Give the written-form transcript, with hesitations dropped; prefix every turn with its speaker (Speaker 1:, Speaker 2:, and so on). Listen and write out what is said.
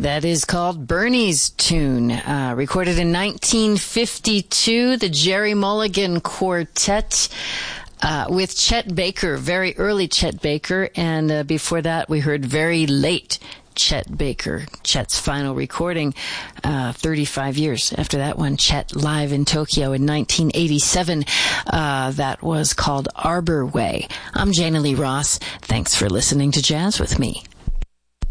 Speaker 1: That is called Bernie's Tune, recorded in 1952, the Jerry Mulligan Quartet, with Chet Baker, very early Chet Baker, and before that we heard very late Chet Baker, Chet's final recording, 35 years after that one, Chet live in Tokyo in 1987. That was called Arbor Way. I'm Jana Lee Ross. Thanks for listening to Jazz with me.